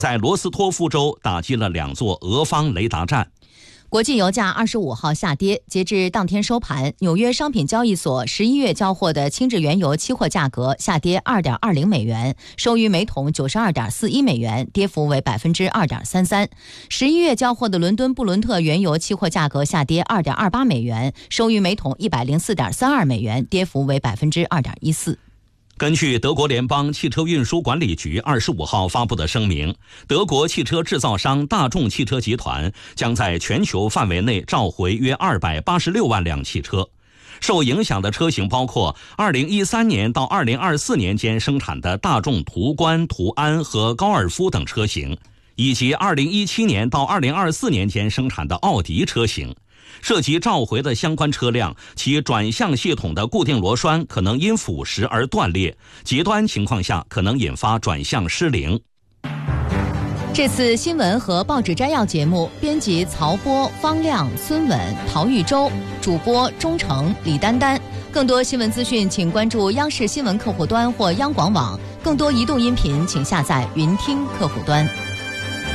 在罗斯托夫州打击了2座俄方雷达站。 国际油价25号下跌，截至当天收盘，纽约商品交易所11月交货的轻质原油期货价格下跌2.20美元，收于每桶92.41美元，跌幅为2.33%。11月交货的伦敦布伦特原油期货价格下跌2.28美元，收于每桶104.32美元，跌幅为2.14%。 根据德国联邦汽车运输管理局25号发布的声明，德国汽车制造商大众汽车集团将在全球范围内召回约286万辆汽车。受影响的车型包括2013年到2024年间生产的大众途观、途安和高尔夫等车型，以及2017年到2024年间生产的奥迪车型。涉及召回的相关车辆，其转向系统的固定螺栓可能因腐蚀而断裂，极端情况下可能引发转向失灵。 这次新闻和报纸摘要节目，编辑曹波、方亮、孙稳、陶玉洲，主播钟诚、李丹丹。更多新闻资讯，请关注央视新闻客户端或央广网。更多移动音频，请下载云听客户端。